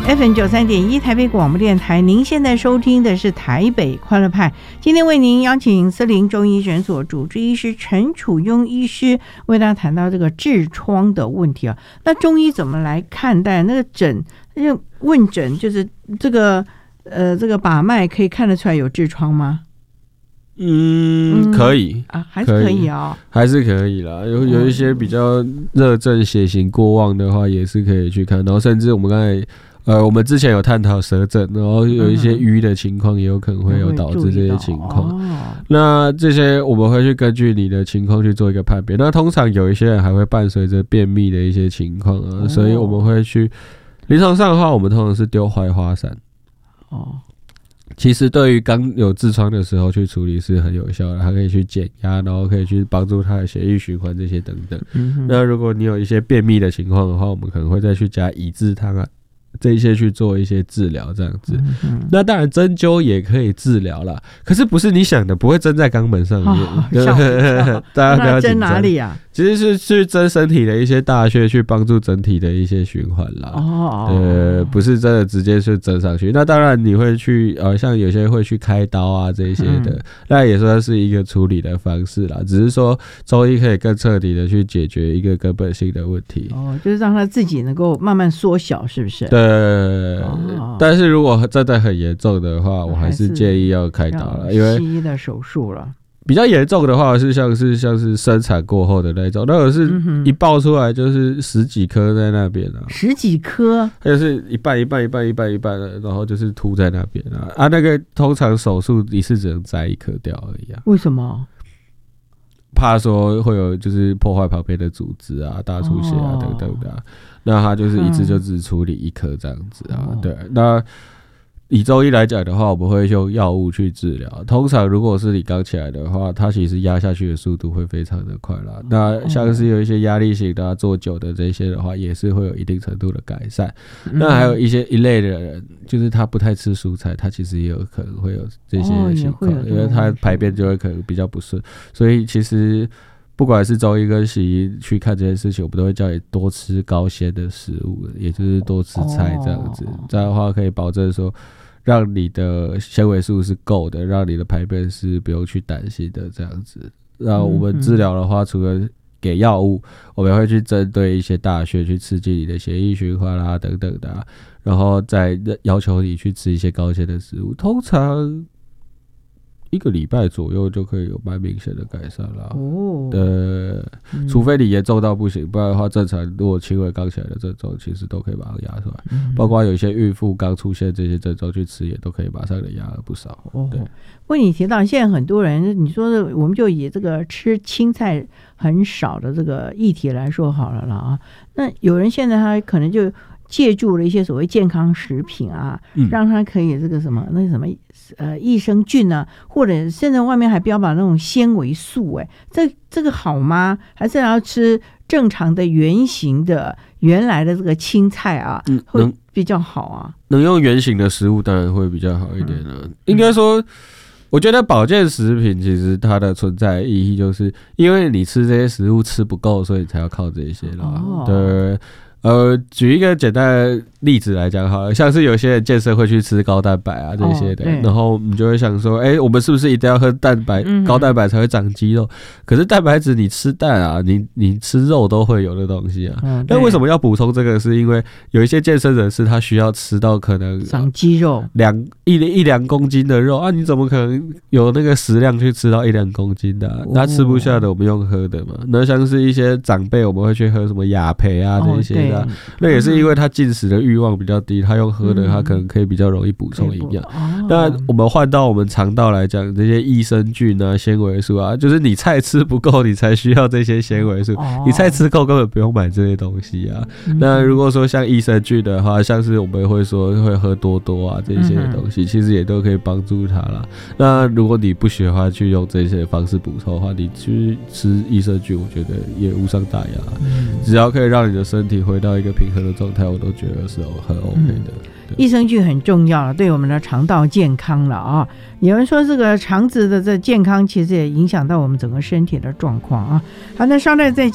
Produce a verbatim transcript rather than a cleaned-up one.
F M 九三点一台北广播电台，您现在收听的是台北快乐派。今天为您邀请斯林中医诊所主治医师陈楚庸医师为大家谈到这个痔疮的问题啊。那中医怎么来看待那个诊？那个问诊就是这个呃这个把脉可以看得出来有痔疮吗？ 嗯，可以啊，还是可以啊、哦， 还是可以啦。有有一些比较热症、血型过旺的话，也是可以去看。然后甚至我们刚才呃，我们之前有探讨舌诊，然后有一些瘀的情况，也有可能会有导致这些情况。 哦、 那这些我们会去根据你的情况去做一个判别。那通常有一些人还会伴随着便秘的一些情况啊，哦、所以我们会去临床上的话，我们通常是丢槐花散。哦。其实对于刚有痔疮的时候去处理是很有效的，它可以去减压，然后可以去帮助它的血液循环这些等等。嗯、那如果你有一些便秘的情况的话，我们可能会再去加乙酯汤啊这一些去做一些治疗这样子。嗯、那当然针灸也可以治疗啦，可是不是你想的不会针在肛门上面。哦、大家不要紧张。针哪里啊？其实是去针身体的一些大穴，去帮助整体的一些循环啦。哦，呃，不是真的直接是针上去。那当然你会去，呃，像有些会去开刀啊这一些的，嗯、那也算是一个处理的方式啦。只是说中医可以更彻底的去解决一个根本性的问题。 哦，就是让它自己能够慢慢缩小，是不是？ 对，哦、但是如果真的很严重的话，我还是建议要开刀了，因为西医的手术了。 比较严重的话是像是像是生产过后的那种，那个是一爆出来就是十几颗在那边啊， 十几颗， 就是一半一半一半一半一半的，然后就是凸在那边啊啊，那个通常手术一次只能摘一颗掉而已啊。 为什么？ 怕说会有就是破坏旁边的组织啊、大出血啊、哦、等等的、啊，那他就是一次就只处理一颗这样子啊。嗯、对，那以中医来讲的话，我们会用药物去治疗。通常如果是你刚起来的话，它其实压下去的速度会非常的快啦。那像是有一些压力型的、啊、做久的这些的话，也是会有一定程度的改善。嗯、那还有一些一类的人，就是他不太吃蔬菜，他其实也有可能会有这些情况，哦、因为他排便就会可能比较不顺。所以其实不管是中医跟西医去看这件事情，我们都会叫你多吃高纤的食物，也就是多吃菜这样子。哦、这样的话可以保证说，让你的纤维素是够的，让你的排便是不用去担心的这样子。那我们治疗的话，除了给药物，我们会去针对一些大穴去刺激你的血液循环啦、啊、等等的、啊，然后再要求你去吃一些高纤的食物，通常一个礼拜左右就可以有蛮明显的改善啦。哦，呃、嗯，除非你严重到不行，不然的话，正常如果轻微刚起来的症状，其实都可以马上压出来。嗯、包括有一些孕妇刚出现这些症状去吃，也都可以马上的压了不少。哦，对。 不过你提到现在很多人，你说的，我们就以这个吃青菜很少的这个议题来说好了啦啊。那有人现在他可能就借助了一些所谓健康食品啊，嗯、让他可以这个什么那什么呃益生菌啊，或者现在外面还标榜那种纤维素，哎，这这个好吗？还是要吃正常的原型的原来的这个青菜啊，嗯、会比较好啊？ 能用原型的食物当然会比较好一点啊。嗯、应该说，我觉得保健食品其实它的存在意义，就是因为你吃这些食物吃不够，所以才要靠这些啦。哦、对。呃，举一个简单的例子来讲好了，像是有些人健身会去吃高蛋白啊这些的，哦、然后你就会想说，哎、欸，我们是不是一定要喝蛋白、嗯、高蛋白才会长肌肉？可是蛋白质你吃蛋啊，你你吃肉都会有的东西啊。嗯、那为什么要补充这个？是因为有一些健身人士他需要吃到可能长肌肉两一一两公斤的肉啊，你怎么可能有那个食量去吃到一两公斤的、啊？他、哦、吃不下的，我们用喝的嘛。那像是一些长辈，我们会去喝什么雅培啊这些的。哦，那也是因为他进食的欲望比较低，他用喝的，他可能可以比较容易补充营养。嗯、那我们换到我们肠道来讲，这些益生菌啊、纤维素啊，就是你菜吃不够，你才需要这些纤维素。哦、你菜吃够，根本不用买这些东西啊。嗯、那如果说像益生菌的话，像是我们会说会喝多多啊这些东西，嗯、其实也都可以帮助他啦。那如果你不喜欢去用这些方式补充的话，你去吃益生菌，我觉得也无伤大雅。嗯、只要可以让你的身体回到一个平衡的状态，我都觉得是很 OK 的。 嗯、益生菌很重要了，对我们的肠道健康了啊。有人说这个肠子的这健康，其实也影响到我们整个身体的状况啊。好，那稍待再